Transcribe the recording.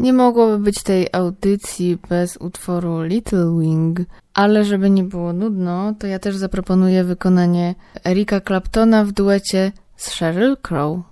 Nie mogłoby być tej audycji bez utworu Little Wing, ale żeby nie było nudno, to ja też zaproponuję wykonanie Erika Claptona w duecie z Sheryl Crow.